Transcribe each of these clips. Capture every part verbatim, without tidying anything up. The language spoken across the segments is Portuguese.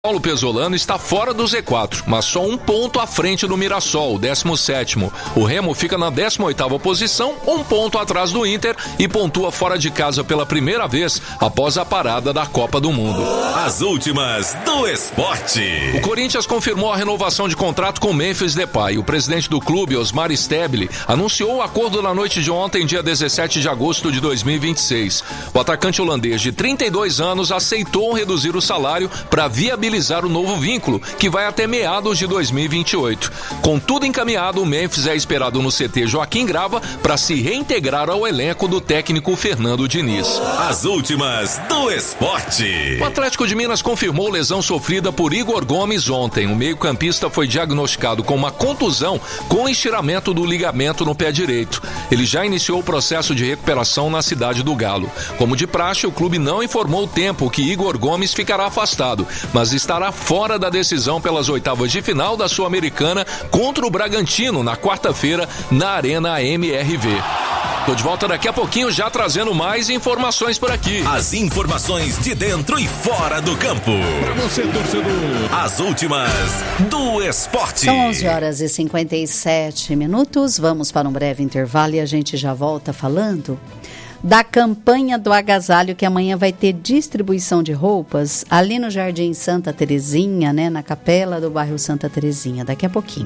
Paulo Pesolano está fora do Z quatro, mas só um ponto à frente do Mirassol, décimo sétimo. O Remo fica na décima oitava posição, um ponto atrás do Inter e pontua fora de casa pela primeira vez após a parada da Copa do Mundo. As últimas do esporte. O Corinthians confirmou a renovação de contrato com Memphis Depay. O presidente do clube, Osmar Stebile, anunciou o acordo na noite de ontem, dia dezessete de agosto de dois mil e vinte e seis. O atacante holandês de trinta e dois anos aceitou reduzir o salário para viabilizar o novo vínculo, que vai até meados de dois mil e vinte e oito. Com tudo encaminhado, o Memphis é esperado no C T Joaquim Grava para se reintegrar ao elenco do técnico Fernando Diniz. As últimas do esporte. O Atlético de Minas confirmou lesão sofrida por Igor Gomes ontem. O meio-campista foi diagnosticado com uma contusão com estiramento do ligamento no pé direito. Ele já iniciou o processo de recuperação na cidade do Galo. Como de praxe, o clube não informou o tempo que Igor Gomes ficará afastado, mas estará fora da decisão pelas oitavas de final da Sul-Americana contra o Bragantino na quarta-feira na Arena M R V. Tô de volta daqui a pouquinho, já trazendo mais informações por aqui. As informações de dentro e fora do campo. Pra você, torcedor. As últimas do esporte. São onze horas e cinquenta e sete minutos. Vamos para um breve intervalo e a gente já volta falando da campanha do agasalho, que amanhã vai ter distribuição de roupas ali no Jardim Santa Terezinha, né, na capela do bairro Santa Terezinha, daqui a pouquinho.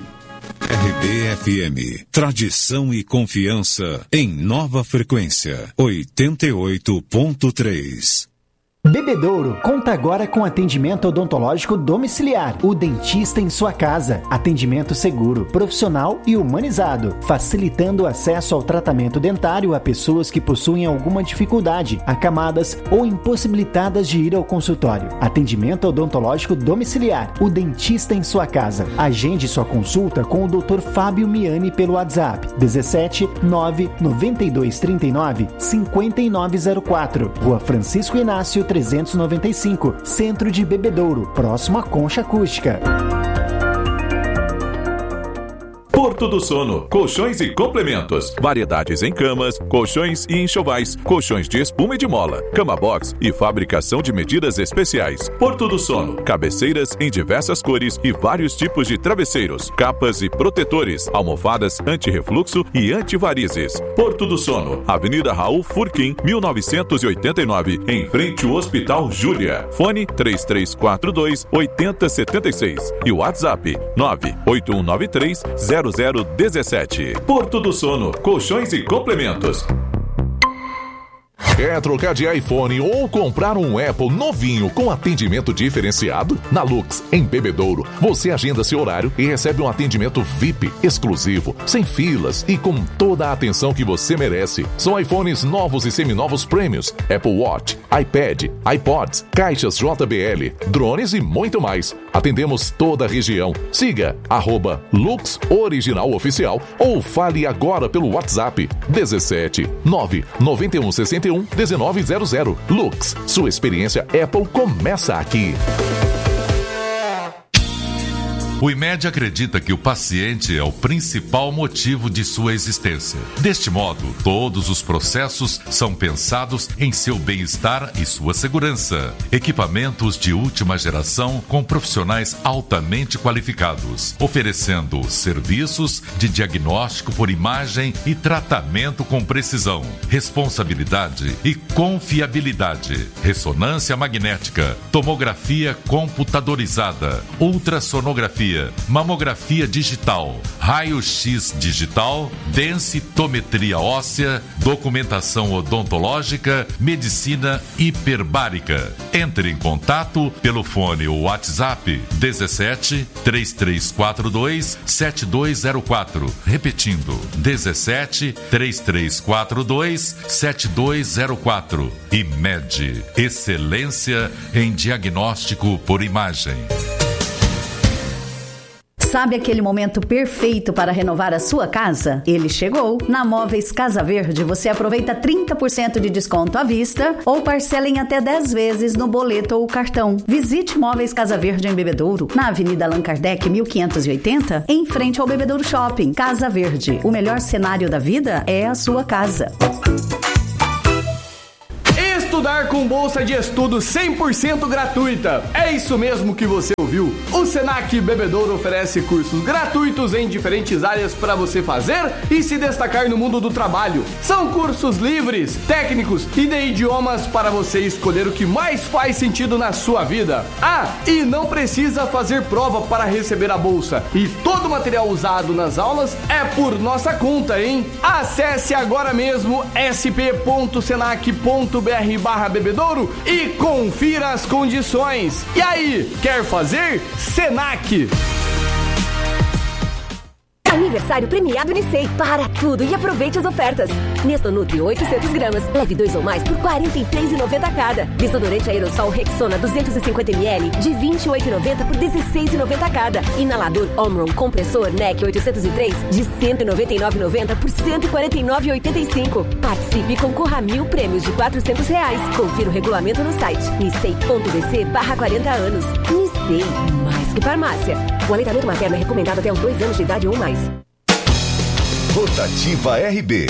R B F M, tradição e confiança em nova frequência, oitenta e oito ponto três. Bebedouro conta agora com atendimento odontológico domiciliar. O dentista em sua casa. Atendimento seguro, profissional e humanizado, facilitando o acesso ao tratamento dentário a pessoas que possuem alguma dificuldade, acamadas ou impossibilitadas de ir ao consultório. Atendimento odontológico domiciliar. O dentista em sua casa. Agende sua consulta com o doutor Fábio Miani pelo WhatsApp dezessete nove noventa e dois trinta e nove cinquenta e nove zero quatro. Rua Francisco Inácio trezentos e noventa e cinco, Centro de Bebedouro, próximo à Concha Acústica. Porto do Sono, colchões e complementos, variedades em camas, colchões e enxovais, colchões de espuma e de mola, cama box e fabricação de medidas especiais. Porto do Sono, cabeceiras em diversas cores e vários tipos de travesseiros, capas e protetores, almofadas anti-refluxo e antivarizes. Porto do Sono, Avenida Raul Furquim, mil novecentos e oitenta e nove, em frente ao Hospital Júlia. Fone três três quatro dois, oito zero sete seis e o WhatsApp nove oito um nove três, zero zero um sete. Porto do Sono, colchões e complementos. Quer trocar de iPhone ou comprar um Apple novinho com atendimento diferenciado? Na Lux, em Bebedouro, você agenda seu horário e recebe um atendimento V I P exclusivo, sem filas e com toda a atenção que você merece. São iPhones novos e seminovos prêmios, Apple Watch, iPad, iPods, caixas J B L, drones e muito mais. Atendemos toda a região. Siga arroba Lux Original Oficial ou fale agora pelo WhatsApp dezessete nove noventa e um sessenta e um dezenove zero zero. Lux, sua experiência Apple começa aqui. O IMED acredita que o paciente é o principal motivo de sua existência. Deste modo, todos os processos são pensados em seu bem-estar e sua segurança. Equipamentos de última geração com profissionais altamente qualificados, oferecendo serviços de diagnóstico por imagem e tratamento com precisão, responsabilidade e confiabilidade. Ressonância magnética, tomografia computadorizada, ultrassonografia, mamografia digital, raio-x digital, densitometria óssea, documentação odontológica, medicina hiperbárica. Entre em contato pelo fone ou WhatsApp dezessete, três três quatro dois, sete dois zero quatro. Repetindo, dezessete, três três quatro dois, sete dois zero quatro. IMED, excelência em diagnóstico por imagem. Sabe aquele momento perfeito para renovar a sua casa? Ele chegou! Na Móveis Casa Verde você aproveita trinta por cento de desconto à vista ou parcela em até dez vezes no boleto ou cartão. Visite Móveis Casa Verde em Bebedouro, na Avenida Allan Kardec mil quinhentos e oitenta, em frente ao Bebedouro Shopping. Casa Verde, o melhor cenário da vida é a sua casa. Estudar com bolsa de estudo cem por cento gratuita. É isso mesmo que você ouviu. O Senac Bebedouro oferece cursos gratuitos em diferentes áreas para você fazer e se destacar no mundo do trabalho. São cursos livres, técnicos e de idiomas para você escolher o que mais faz sentido na sua vida. Ah, e não precisa fazer prova para receber a bolsa. E todo o material usado nas aulas é por nossa conta, hein? Acesse agora mesmo sp.senac.br barra bebedouro e confira as condições. E aí, quer fazer? Senac! Aniversário premiado Unicei. Para tudo e aproveite as ofertas. Nestonutri oitocentos gramas. Leve dois ou mais por quarenta e três reais e noventa centavos cada. Desodorante aerossol Rexona duzentos e cinquenta mililitros de vinte e oito reais e noventa centavos por dezesseis reais e noventa centavos cada. Inalador Omron compressor N E C oitocentos e três de cento e noventa e nove reais e noventa centavos por cento e quarenta e nove reais e oitenta e cinco centavos. Participe e concorra a mil prêmios de quatrocentos reais. Confira o regulamento no site nicei.vc barra quarenta anos. Nicei, mais que farmácia. O aleitamento materno é recomendado até os dois anos de idade ou mais. Rotativa R B.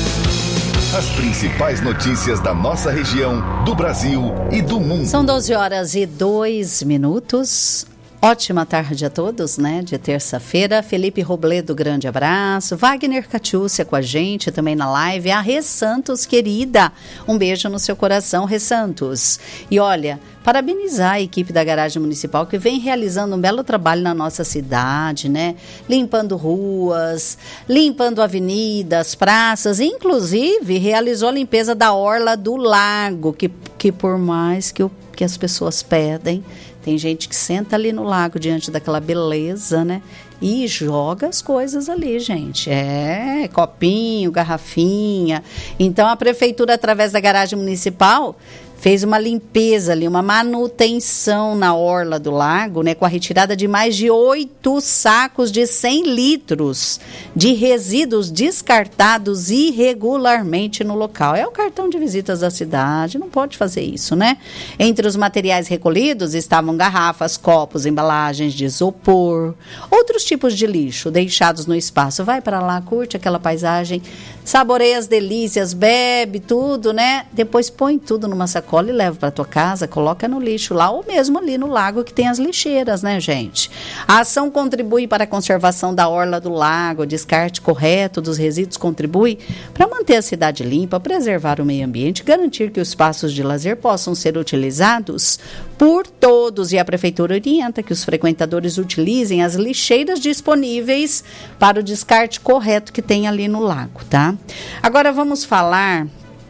As principais notícias da nossa região, do Brasil e do mundo. São doze horas e dois minutos. Ótima tarde a todos, né? De terça-feira. Felipe Robledo, grande abraço. Wagner Catiúcia com a gente também na live. A Rê Santos, querida. Um beijo no seu coração, Rê Santos. E olha, parabenizar a equipe da Garagem Municipal que vem realizando um belo trabalho na nossa cidade, né? Limpando ruas, limpando avenidas, praças, inclusive realizou a limpeza da orla do lago, que, que por mais que, o, que as pessoas pedem, tem gente que senta ali no lago diante daquela beleza, né? E joga as coisas ali, gente. É, copinho, garrafinha. Então, a prefeitura, através da Garagem Municipal, fez uma limpeza ali, uma manutenção na orla do lago, né, com a retirada de mais de oito sacos de cem litros de resíduos descartados irregularmente no local. É o cartão de visitas da cidade, não pode fazer isso, né? Entre os materiais recolhidos estavam garrafas, copos, embalagens de isopor, outros tipos de lixo deixados no espaço. Vai para lá, curte aquela paisagem, saboreia as delícias, bebe tudo, né? Depois põe tudo numa sacola e leva para tua casa, coloca no lixo lá ou mesmo ali no lago que tem as lixeiras, né, gente? A ação contribui para a conservação da orla do lago, o descarte correto dos resíduos contribui para manter a cidade limpa, preservar o meio ambiente, garantir que os espaços de lazer possam ser utilizados por todos, e a prefeitura orienta que os frequentadores utilizem as lixeiras disponíveis para o descarte correto que tem ali no lago, tá? Agora vamos falar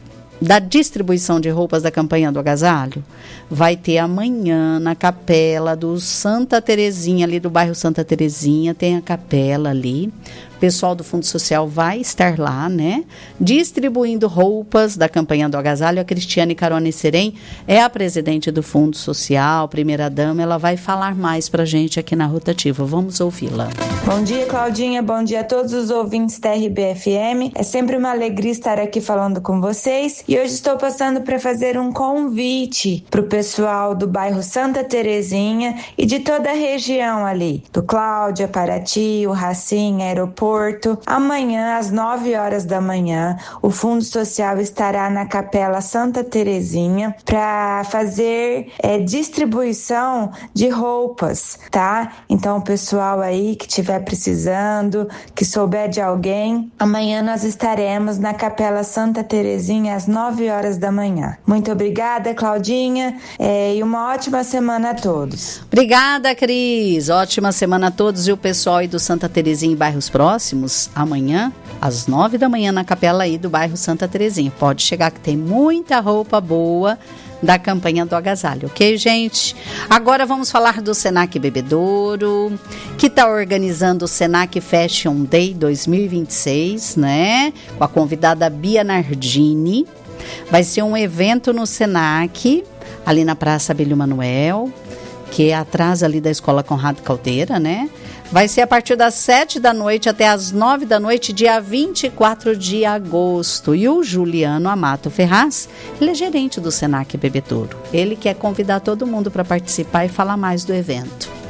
da distribuição de roupas da campanha do agasalho. Vai ter amanhã na capela do Santa Terezinha, ali do bairro Santa Terezinha, tem a capela ali. O pessoal do Fundo Social vai estar lá, né? Distribuindo roupas da campanha do agasalho. A Cristiane Carone Serem é a presidente do Fundo Social, primeira dama. Ela vai falar mais pra gente aqui na Rotativa. Vamos ouvi-la. Bom dia, Claudinha. Bom dia a todos os ouvintes da R B F M. É sempre uma alegria estar aqui falando com vocês. E hoje estou passando para fazer um convite pro pessoal do bairro Santa Terezinha e de toda a região ali. Do Cláudia, Paraty, o Racim, Aeroporto. Amanhã, às nove horas da manhã, o Fundo Social estará na Capela Santa Terezinha para fazer é, distribuição de roupas, tá? Então, o pessoal aí que estiver precisando, que souber de alguém, amanhã nós estaremos na Capela Santa Terezinha às nove horas da manhã. Muito obrigada, Claudinha, é, e uma ótima semana a todos. Obrigada, Cris. Ótima semana a todos, e o pessoal aí do Santa Terezinha e bairros próximos, amanhã, às nove da manhã, na capela aí do bairro Santa Terezinha. Pode chegar que tem muita roupa boa da campanha do agasalho, ok, gente? Agora vamos falar do Senac Bebedouro, que está organizando o Senac Fashion Day dois mil e vinte e seis, né? Com a convidada Bia Nardini. Vai ser um evento no Senac, ali na Praça Abílio Manuel, que é atrás ali da Escola Conrado Caldeira, né? Vai ser a partir das sete da noite até as nove da noite, dia vinte e quatro de agosto. E o Juliano Amato Ferraz, ele é gerente do Senac Bebedouro. Ele quer convidar todo mundo para participar e falar mais do evento.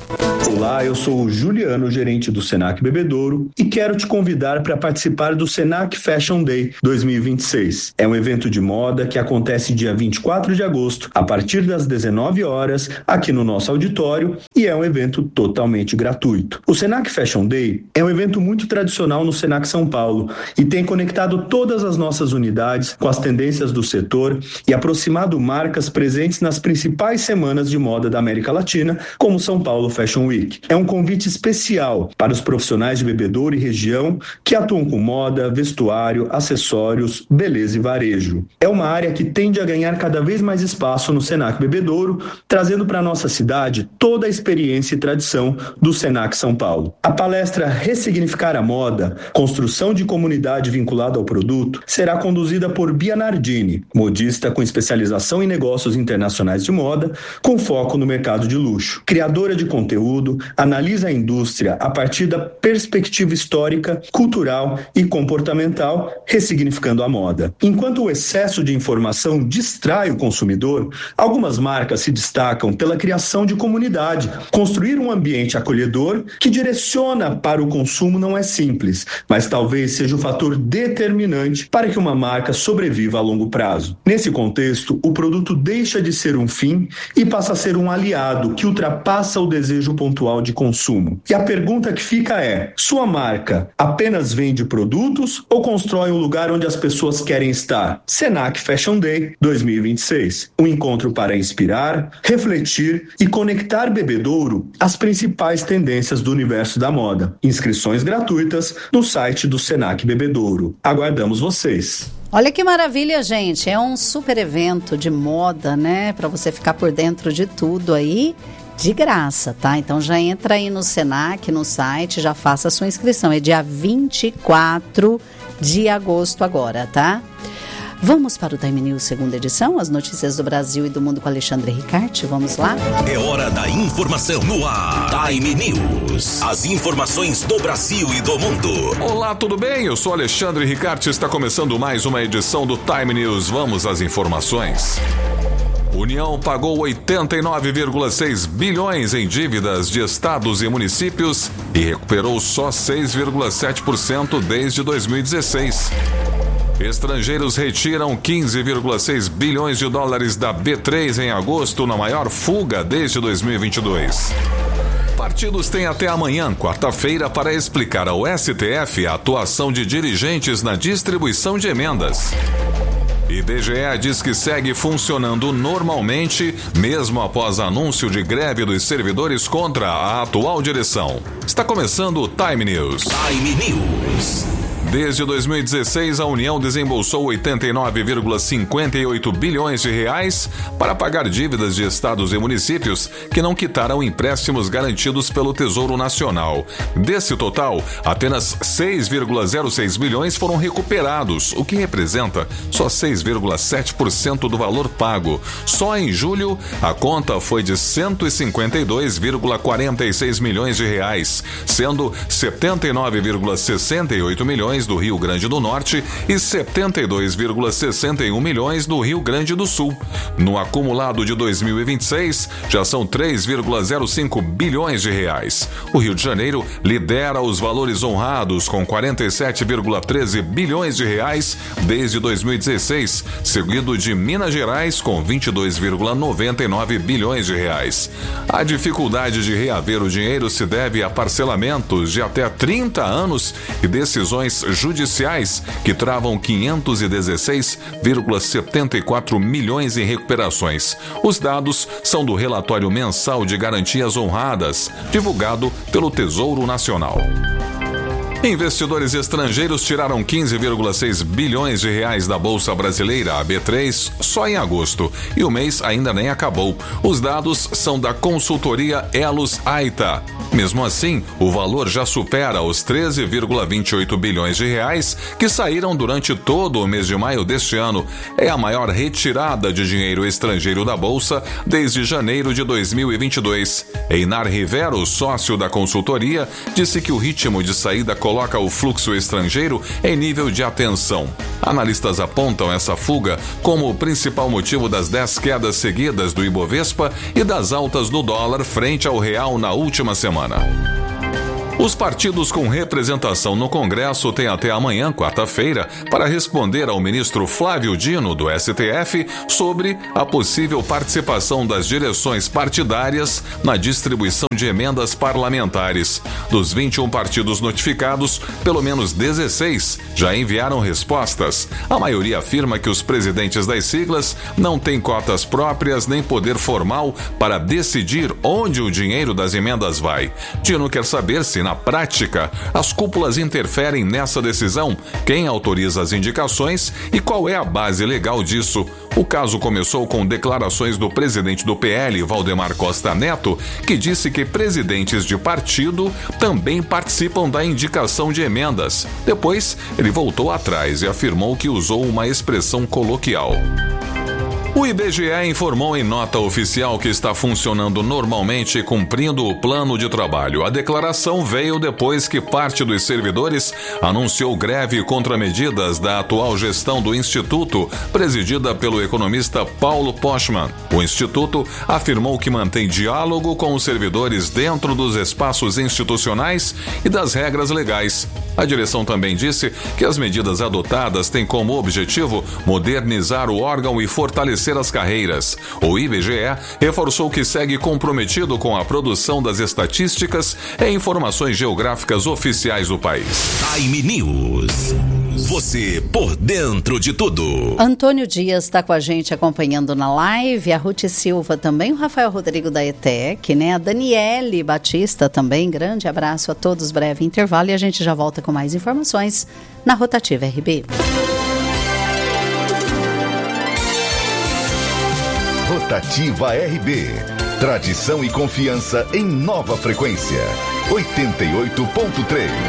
Olá, eu sou o Juliano, gerente do Senac Bebedouro, e quero te convidar para participar do Senac Fashion Day dois mil e vinte e seis. É um evento de moda que acontece dia vinte e quatro de agosto, a partir das dezenove horas, aqui no nosso auditório, e é um evento totalmente gratuito. O Senac Fashion Day é um evento muito tradicional no Senac São Paulo e tem conectado todas as nossas unidades com as tendências do setor e aproximado marcas presentes nas principais semanas de moda da América Latina, como São Paulo Fashion Week. É um convite especial para os profissionais de Bebedouro e região que atuam com moda, vestuário, acessórios, beleza e varejo. É uma área que tende a ganhar cada vez mais espaço no Senac Bebedouro, trazendo para a nossa cidade toda a experiência e tradição do Senac São Paulo. A palestra Ressignificar a Moda, Construção de Comunidade Vinculada ao Produto, será conduzida por Bia Nardini, modista com especialização em negócios internacionais de moda, com foco no mercado de luxo. Criadora de conteúdo, analisa a indústria a partir da perspectiva histórica, cultural e comportamental, ressignificando a moda. Enquanto o excesso de informação distrai o consumidor, algumas marcas se destacam pela criação de comunidade. Construir um ambiente acolhedor que direciona para o consumo não é simples, mas talvez seja o fator determinante para que uma marca sobreviva a longo prazo. Nesse contexto, o produto deixa de ser um fim e passa a ser um aliado que ultrapassa o desejo pontual de consumo. E a pergunta que fica é: sua marca apenas vende produtos ou constrói um lugar onde as pessoas querem estar? Senac Fashion Day dois mil e vinte e seis. Um encontro para inspirar, refletir e conectar Bebedouro às principais tendências do universo da moda. Inscrições gratuitas no site do Senac Bebedouro. Aguardamos vocês. Olha que maravilha, gente. É um super evento de moda, né? Para você ficar por dentro de tudo aí. De graça, tá? Então já entra aí no Senac, no site, já faça a sua inscrição. É dia vinte e quatro de agosto agora, tá? Vamos para o Time News segunda edição, as notícias do Brasil e do mundo com Alexandre Ricarte. Vamos lá? É hora da informação no ar. Time News. As informações do Brasil e do mundo. Olá, tudo bem? Eu sou Alexandre Ricarte. Está começando mais uma edição do Time News. Vamos às informações. União pagou oitenta e nove vírgula seis bilhões em dívidas de estados e municípios e recuperou só seis vírgula sete por cento desde dois mil e dezesseis. Estrangeiros retiram quinze vírgula seis bilhões de dólares da B três em agosto, na maior fuga desde dois mil e vinte e dois. Partidos têm até amanhã, quarta-feira, para explicar ao S T F a atuação de dirigentes na distribuição de emendas. I B G E diz que segue funcionando normalmente, mesmo após anúncio de greve dos servidores contra a atual direção. Está começando o Time News. Time News. Desde dois mil e dezesseis, a União desembolsou oitenta e nove vírgula cinquenta e oito bilhões de reais para pagar dívidas de estados e municípios que não quitaram empréstimos garantidos pelo Tesouro Nacional. Desse total, apenas seis vírgula zero seis bilhões foram recuperados, o que representa só seis vírgula sete por cento do valor pago. Só em julho, a conta foi de cento e cinquenta e dois vírgula quarenta e seis milhões de reais, sendo setenta e nove vírgula sessenta e oito milhões do Rio Grande do Norte e setenta e dois vírgula sessenta e um milhões do Rio Grande do Sul. No acumulado de dois mil e vinte e seis, já são três vírgula zero cinco bilhões de reais. O Rio de Janeiro lidera os valores honrados com quarenta e sete vírgula treze bilhões de reais desde dois mil e dezesseis, seguido de Minas Gerais com vinte e dois vírgula noventa e nove bilhões de reais. A dificuldade de reaver o dinheiro se deve a parcelamentos de até trinta anos e decisões judiciais que travam quinhentos e dezesseis vírgula setenta e quatro milhões em recuperações. Os dados são do relatório mensal de garantias honradas, divulgado pelo Tesouro Nacional. Investidores estrangeiros tiraram quinze vírgula seis bilhões de reais da Bolsa Brasileira, a B três, só em agosto, e o mês ainda nem acabou. Os dados são da consultoria Elos Aita. Mesmo assim, o valor já supera os treze vírgula vinte e oito bilhões de reais que saíram durante todo o mês de maio deste ano. É a maior retirada de dinheiro estrangeiro da Bolsa desde janeiro de dois mil e vinte e dois. Einar Rivero, sócio da consultoria, disse que o ritmo de saída coloca o fluxo estrangeiro em nível de atenção. Analistas apontam essa fuga como o principal motivo das dez quedas seguidas do Ibovespa e das altas do dólar frente ao real na última semana. Os partidos com representação no Congresso têm até amanhã, quarta-feira, para responder ao ministro Flávio Dino, do S T F, sobre a possível participação das direções partidárias na distribuição de emendas parlamentares. Dos vinte e um partidos notificados, pelo menos dezesseis já enviaram respostas. A maioria afirma que os presidentes das siglas não têm cotas próprias nem poder formal para decidir onde o dinheiro das emendas vai. Dino quer saber se, na prática, as cúpulas interferem nessa decisão, quem autoriza as indicações e qual é a base legal disso. O caso começou com declarações do presidente do P L, Valdemar Costa Neto, que disse que presidentes de partido também participam da indicação de emendas. Depois, ele voltou atrás e afirmou que usou uma expressão coloquial. O I B G E informou em nota oficial que está funcionando normalmente, cumprindo o plano de trabalho. A declaração veio depois que parte dos servidores anunciou greve contra medidas da atual gestão do Instituto, presidida pelo economista Paulo Poschmann. O Instituto afirmou que mantém diálogo com os servidores dentro dos espaços institucionais e das regras legais. A direção também disse que as medidas adotadas têm como objetivo modernizar o órgão e fortalecer as carreiras. O I B G E reforçou que segue comprometido com a produção das estatísticas e informações geográficas oficiais do país. Time News. Você por dentro de tudo. Antônio Dias está com a gente acompanhando na live, a Ruth Silva também, o Rafael Rodrigo da E T E C, né? A Daniele Batista também, grande abraço a todos, breve intervalo e a gente já volta com mais informações na Rotativa R B. Rotativa R B. Tradição e confiança em nova frequência. oitenta e oito ponto três.